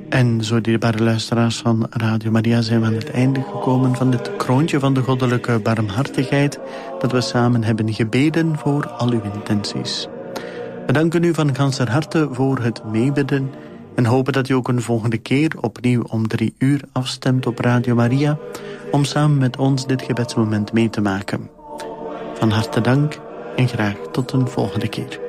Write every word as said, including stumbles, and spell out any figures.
En zo, dierbare luisteraars van Radio Maria, zijn we aan het einde gekomen van dit kroontje van de goddelijke barmhartigheid, dat we samen hebben gebeden voor al uw intenties. We danken u van ganser harte voor het meebidden en hopen dat u ook een volgende keer opnieuw om drie uur afstemt op Radio Maria, om samen met ons dit gebedsmoment mee te maken. Van harte dank en graag tot een volgende keer.